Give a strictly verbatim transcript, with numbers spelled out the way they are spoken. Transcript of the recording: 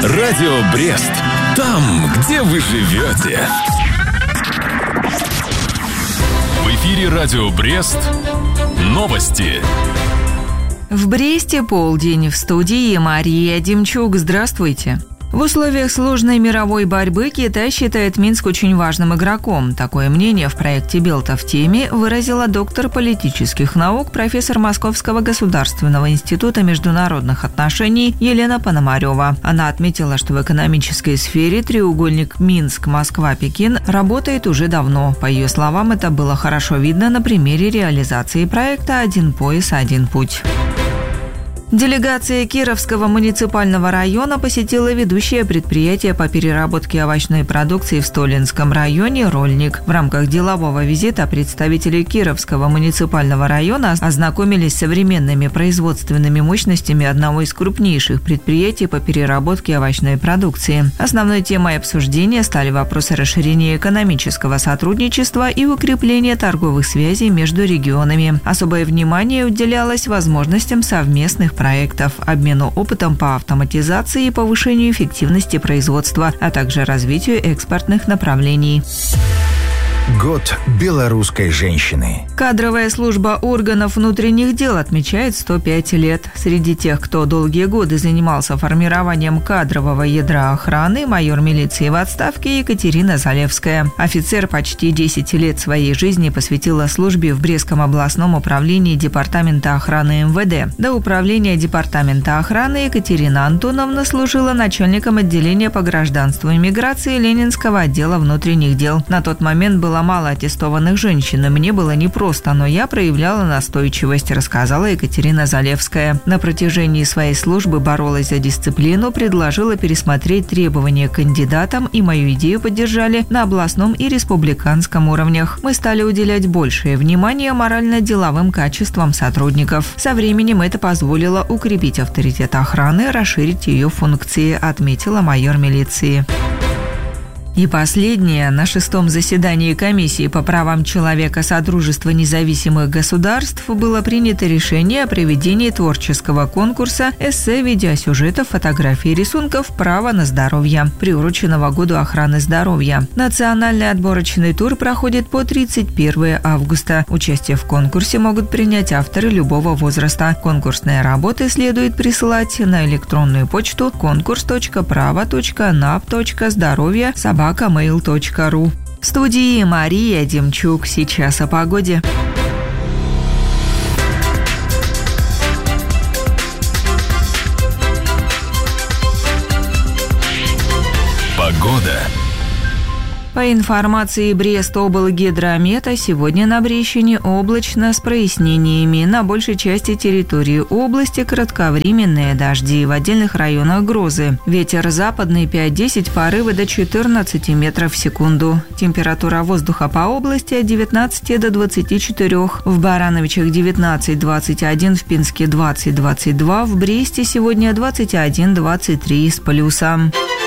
Радио Брест. Там, где вы живете. В эфире Радио Брест. Новости. В Бресте полдень. В студии Мария Демчук. Здравствуйте. В условиях сложной мировой борьбы Китай считает Минск очень важным игроком. Такое мнение в проекте «Белта в теме» выразила доктор политических наук, профессор Московского государственного института международных отношений Елена Пономарева. Она отметила, что в экономической сфере треугольник Минск-Москва-Пекин работает уже давно. По ее словам, это было хорошо видно на примере реализации проекта «Один пояс, один путь». Делегация Кировского муниципального района посетила ведущее предприятие по переработке овощной продукции в Столинском районе «Рольник». В рамках делового визита представители Кировского муниципального района ознакомились с современными производственными мощностями одного из крупнейших предприятий по переработке овощной продукции. Основной темой обсуждения стали вопросы расширения экономического сотрудничества и укрепления торговых связей между регионами. Особое внимание уделялось возможностям совместных проектов. проектов, обмену опытом по автоматизации и повышению эффективности производства, а также развитию экспортных направлений. Год белорусской женщины. Кадровая служба органов внутренних дел отмечает сто пять лет. Среди тех, кто долгие годы занимался формированием кадрового ядра охраны, майор милиции в отставке Екатерина Залевская. Офицер почти десять лет своей жизни посвятила службе в Брестском областном управлении Департамента охраны эм вэ дэ. До управления Департамента охраны Екатерина Антоновна служила начальником отделения по гражданству и миграции Ленинского отдела внутренних дел. На тот момент было мало аттестованных женщин, и мне было непросто, но я проявляла настойчивость, рассказала Екатерина Залевская. На протяжении своей службы боролась за дисциплину, предложила пересмотреть требования к кандидатам, и мою идею поддержали на областном и республиканском уровнях. Мы стали уделять большее внимание морально-деловым качествам сотрудников. Со временем это позволило укрепить авторитет охраны, расширить ее функции, отметила майор милиции. И последнее. На шестом заседании комиссии по правам человека Содружества независимых государств было принято решение о проведении творческого конкурса эссе, видеосюжетов, фотографий и рисунков «Право на здоровье», приуроченного году охраны здоровья. Национальный отборочный тур проходит по тридцать первого августа. Участие в конкурсе могут принять авторы любого возраста. Конкурсные работы следует присылать на электронную почту конкурс точка право точка нап точка здоровье собака мейл точка ру. В студии Мария Демчук. Сейчас о погоде. Погода. По информации Брест-облгидромета, сегодня на Брещине облачно с прояснениями. На большей части территории области кратковременные дожди, в отдельных районах грозы. Ветер западный пять-десять, порывы до четырнадцати метров в секунду. Температура воздуха по области от девятнадцати до двадцати четырёх. В Барановичах девятнадцать двадцать один, в Пинске двадцать двадцать два, в Бресте сегодня двадцать один двадцать три с плюсом.